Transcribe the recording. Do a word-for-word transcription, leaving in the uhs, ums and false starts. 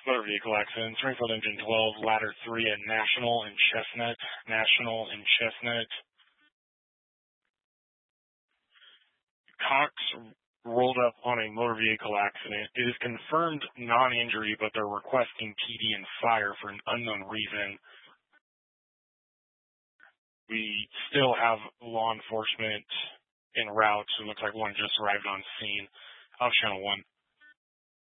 Motor vehicle accident, Springfield Engine twelve, Ladder three at National and Chestnut. National and Chestnut. Cox rolled up on a motor vehicle accident. It is confirmed non-injury, but they're requesting P D and fire for an unknown reason. We still have law enforcement en route, so it looks like one just arrived on scene. Off Channel one.